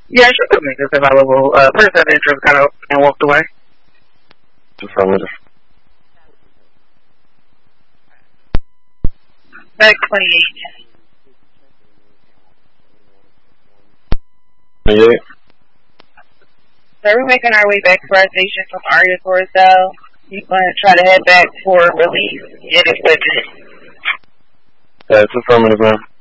Yeah, sure could make this available. Person of interest got out and walked away. Affirmative. Back 28. 28. So we're making our way back to our station from Aria Coruscant. He's going to try to head back for release in his budget. That's affirmative, ma'am.